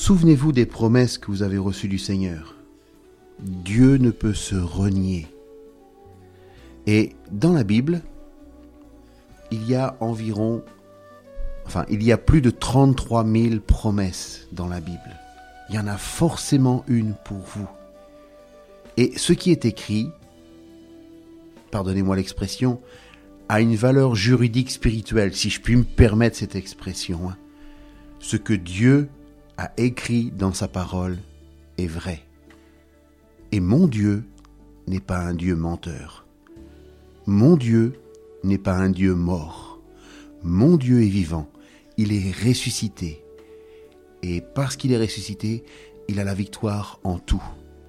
Souvenez-vous des promesses que vous avez reçues du Seigneur. Dieu ne peut se renier. Et dans la Bible, il y a plus de 33 000 promesses dans la Bible. Il y en a forcément une pour vous. Et ce qui est écrit, pardonnez-moi l'expression, a une valeur juridique spirituelle, si je puis me permettre cette expression. Ce que Dieu a écrit dans sa parole est vrai. Et mon Dieu n'est pas un Dieu menteur. Mon Dieu n'est pas un Dieu mort. Mon Dieu est vivant. Il est ressuscité. Et parce qu'il est ressuscité, il a la victoire en tout.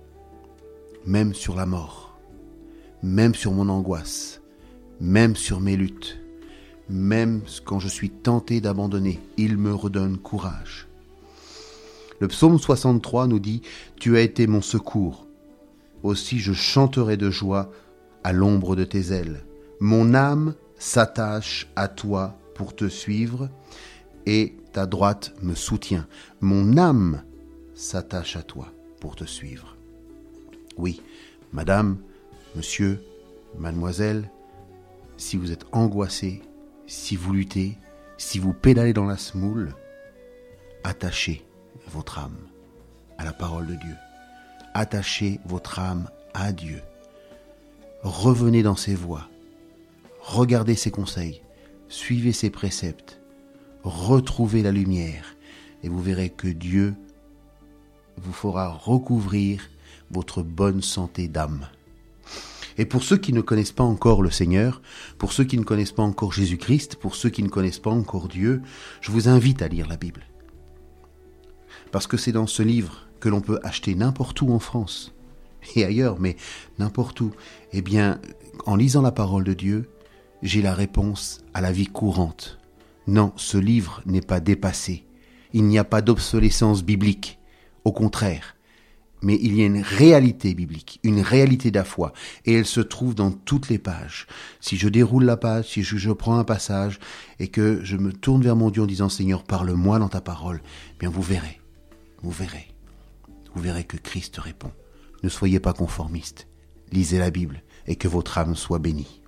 Même sur la mort. Même sur mon angoisse. Même sur mes luttes. Même quand je suis tenté d'abandonner, il me redonne courage. Le psaume 63 nous dit « Tu as été mon secours. Aussi je chanterai de joie à l'ombre de tes ailes. Mon âme s'attache à toi pour te suivre et ta droite me soutient. Mon âme s'attache à toi pour te suivre. » Oui, madame, monsieur, mademoiselle, si vous êtes angoissé, si vous luttez, si vous pédalez dans la semoule, attachez votre âme à la parole de Dieu. Attachez votre âme à Dieu. Revenez dans ses voies. Regardez ses conseils. Suivez ses préceptes. Retrouvez la lumière. Et vous verrez que Dieu vous fera recouvrir votre bonne santé d'âme. Et pour ceux qui ne connaissent pas encore le Seigneur, pour ceux qui ne connaissent pas encore Jésus-Christ, pour ceux qui ne connaissent pas encore Dieu, je vous invite à lire la Bible. Parce que c'est dans ce livre que l'on peut acheter n'importe où en France et ailleurs, mais n'importe où. Eh bien, en lisant la parole de Dieu, j'ai la réponse à la vie courante. Non, ce livre n'est pas dépassé. Il n'y a pas d'obsolescence biblique. Au contraire. Mais il y a une réalité biblique, une réalité de la foi, et elle se trouve dans toutes les pages. Si je déroule la page, si je prends un passage, et que je me tourne vers mon Dieu en disant « Seigneur, parle-moi dans ta parole », eh bien vous verrez que Christ répond. Ne soyez pas conformistes, lisez la Bible, et que votre âme soit bénie.